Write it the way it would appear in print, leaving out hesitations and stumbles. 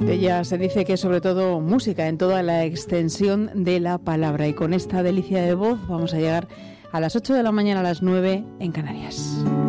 De ella se dice que es sobre todo música en toda la extensión de la palabra. Y con esta delicia de voz vamos a llegar a las 8 de la mañana, a las 9 en Canarias.